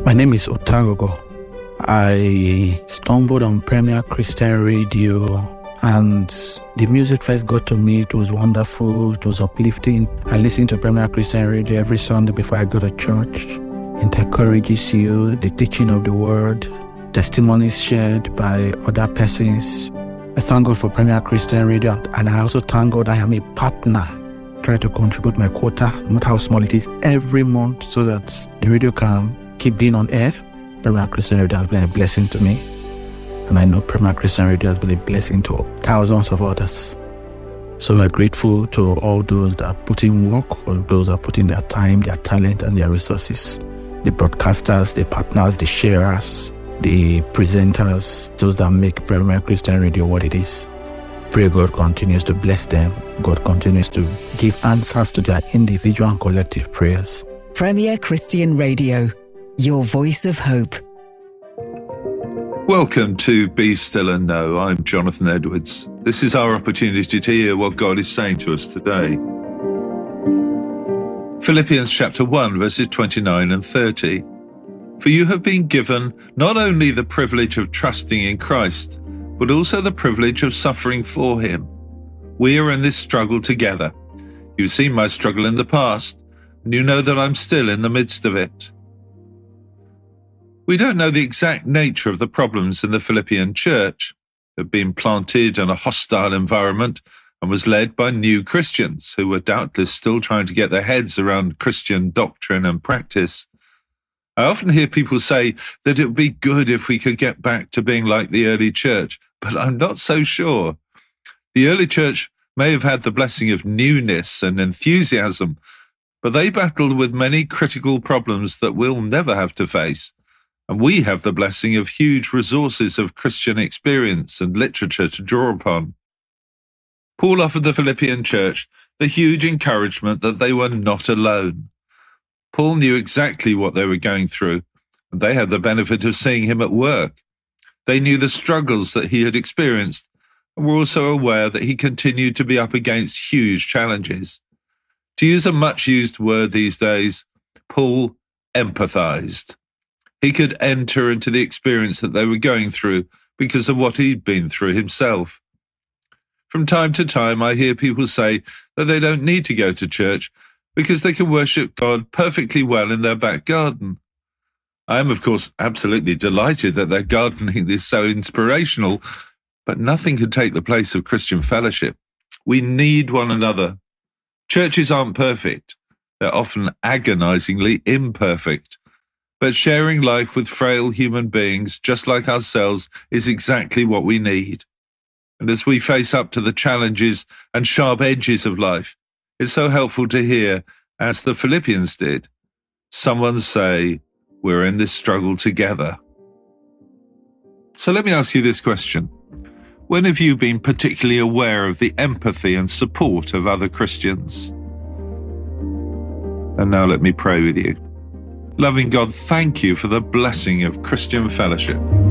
My name is Otagogo. I stumbled on Premier Christian Radio, and the music first got to me. It was wonderful. It was uplifting. I listen to Premier Christian Radio every Sunday before I go to church. It encourages you, the teaching of the word, testimonies shared by other persons. I thank God for Premier Christian Radio, and I also thank God I am a partner. Try to contribute my quota, no matter how small it is, every month so that the radio can keep being on air. Premier Christian Radio has been a blessing to me, and I know Premier Christian Radio has been a blessing to thousands of others. So we're grateful to all those that are putting work, all those that are putting their time, their talent, and their resources. The broadcasters, the partners, the sharers, the presenters, those that make Premier Christian Radio what it is. Pray God continues to bless them. God continues to give answers to their individual and collective prayers. Premier Christian Radio, your voice of hope. Welcome to Be Still and Know. I'm Jonathan Edwards. This is our opportunity to hear what God is saying to us today. Philippians chapter 1, verses 29 and 30. For you have been given not only the privilege of trusting in Christ, but also the privilege of suffering for him. We are in this struggle together. You've seen my struggle in the past, and you know that I'm still in the midst of it. We don't know the exact nature of the problems in the Philippian church. They've been planted in a hostile environment and was led by new Christians who were doubtless still trying to get their heads around Christian doctrine and practice. I often hear people say that it would be good if we could get back to being like the early church, but I'm not so sure. The early church may have had the blessing of newness and enthusiasm, but they battled with many critical problems that we'll never have to face. And we have the blessing of huge resources of Christian experience and literature to draw upon. Paul offered the Philippian church the huge encouragement that they were not alone. Paul knew exactly what they were going through, and they had the benefit of seeing him at work. They knew the struggles that he had experienced, and were also aware that he continued to be up against huge challenges. To use a much-used word these days, Paul empathized. He could enter into the experience that they were going through because of what he'd been through himself. From time to time, I hear people say that they don't need to go to church because they can worship God perfectly well in their back garden. I am, of course, absolutely delighted that their gardening is so inspirational, but nothing can take the place of Christian fellowship. We need one another. Churches aren't perfect. They're often agonizingly imperfect. But sharing life with frail human beings, just like ourselves, is exactly what we need. And as we face up to the challenges and sharp edges of life, it's so helpful to hear, as the Philippians did, someone say, we're in this struggle together. So let me ask you this question. When have you been particularly aware of the empathy and support of other Christians? And now let me pray with you. Loving God, thank you for the blessing of Christian fellowship.